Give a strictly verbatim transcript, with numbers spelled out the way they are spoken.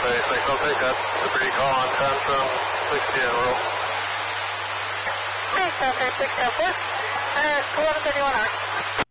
eighty-six, I'll take that debris call on ten from sixty and roll. Thanks, Delta six oh four. Uh, eleven thirty-one hours.